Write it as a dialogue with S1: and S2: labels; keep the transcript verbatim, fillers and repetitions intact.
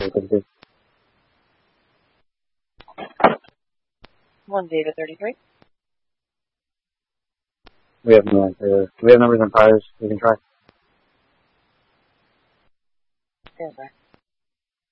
S1: thirty-three.
S2: One Data thirty-three.
S1: We have no answer. Do we have numbers on priors we can try?
S2: Stand by.